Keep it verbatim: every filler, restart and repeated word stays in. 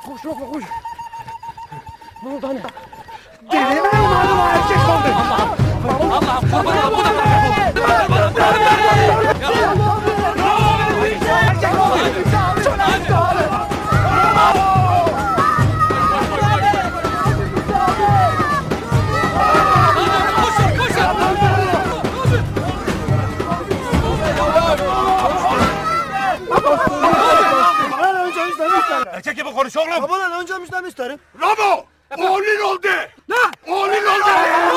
Koş Ramo koş. Ne oldu anne? Deli mi oğlum erkek oldu? Allah'ım Allah'ım kurban olayım bu da Erkek oldu. Bana önce müjdemi isterim. Erkek gibi konuş oğlum. Bana önce müjdemi isterim. Ramo! Oğlun oldu. Ne? Oğlun oldu.